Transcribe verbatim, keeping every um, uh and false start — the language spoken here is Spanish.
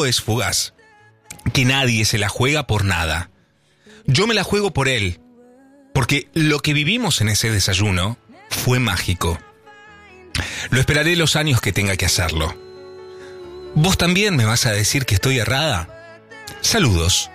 es fugaz, que nadie se la juega por nada. Yo me la juego por él, porque lo que vivimos en ese desayuno fue mágico. Lo esperaré los años que tenga que hacerlo. ¿Vos también me vas a decir que estoy errada? Saludos.